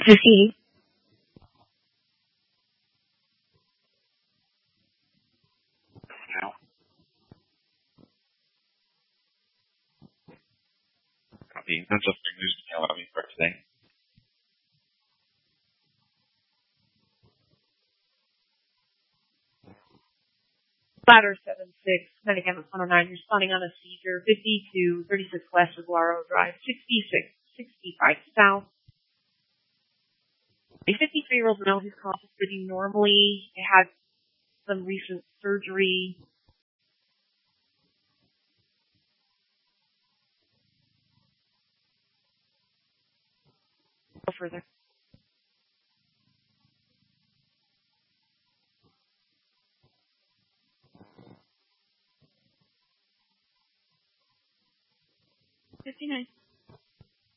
58. Now, copy. That's a big news to tell me for today. Ladder 7-6, Medicaid 109, responding on a seizure, 52, 36 West Aguaro Drive, 66, 65 South. A 53-year-old male whose cough is breathing normally, had some recent surgery. Go further. $59.